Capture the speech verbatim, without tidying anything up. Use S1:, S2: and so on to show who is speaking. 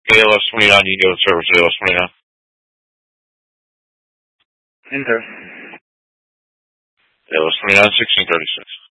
S1: A L S twenty-nine, you can go to service A L S twenty-nine.
S2: Enter.
S1: A L S twenty-nine, sixteen thirty-six.